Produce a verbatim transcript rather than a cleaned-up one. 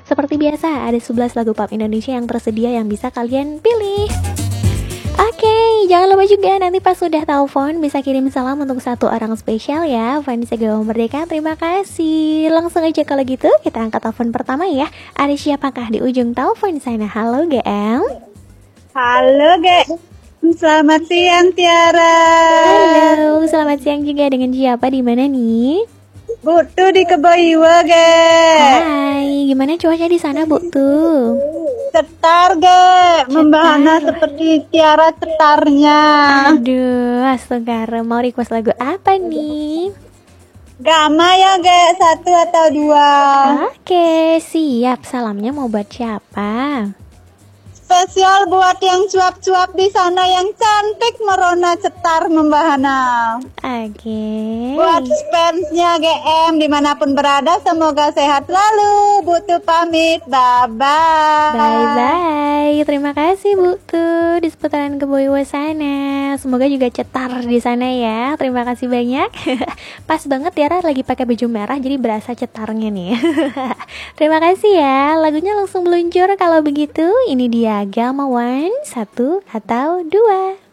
Seperti biasa, ada sebelas lagu pop Indonesia yang tersedia yang bisa kalian pilih. Oke, okay, jangan lupa juga nanti pas sudah telepon bisa kirim salam untuk satu orang spesial ya. Vanessa Gawa Merdeka, terima kasih. Langsung aja kalau gitu kita angkat telepon pertama ya. Ada siapakah di ujung telepon sana? Halo G M. Halo G M. Selamat siang Tiara. Halo, selamat siang juga. Dengan siapa, di mana nih? Butu di Keboiwa, G. Hai, gimana cuaca di sana, Butu? Cetar, G. Membahana seperti Tiara cetarnya. Aduh, astaga, mau request lagu apa nih? Gama ya, G. Satu atau dua. Oke, siap. Salamnya mau buat siapa? Spesial buat yang cuap-cuap di sana yang cantik merona cetar membahana. Oke. Buat fansnya G M dimanapun berada semoga sehat selalu. Butuh pamit, bye bye. Bye bye. Terima kasih Butuh di seputaran Keboiwa sana. Semoga juga cetar di sana ya. Terima kasih banyak. Pas banget Tiara lagi pakai baju merah jadi berasa cetarnya nih. Terima kasih ya. Lagunya langsung meluncur kalau begitu. Ini dia Gamawan, satu atau dua.